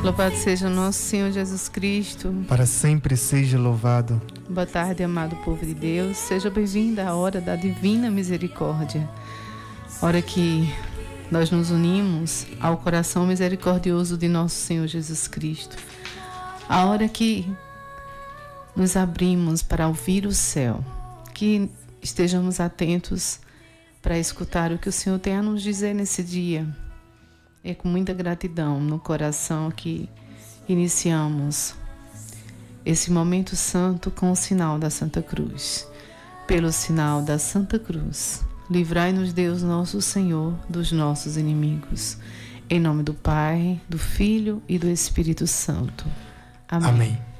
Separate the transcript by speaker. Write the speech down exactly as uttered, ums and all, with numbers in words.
Speaker 1: Louvado seja nosso Senhor Jesus Cristo.
Speaker 2: Para sempre seja louvado.
Speaker 1: Boa tarde, amado povo de Deus. Seja bem-vindo à hora da divina misericórdia. Hora que nós nos unimos ao coração misericordioso de nosso Senhor Jesus Cristo. A hora que nos abrimos para ouvir o céu. Que estejamos atentos para escutar o que o Senhor tem a nos dizer nesse dia. É com muita gratidão no coração que iniciamos esse momento santo com o sinal da Santa Cruz. Pelo sinal da Santa Cruz, livrai-nos Deus nosso Senhor dos nossos inimigos. Em nome do Pai, do Filho e do Espírito Santo. Amém.
Speaker 2: Amém.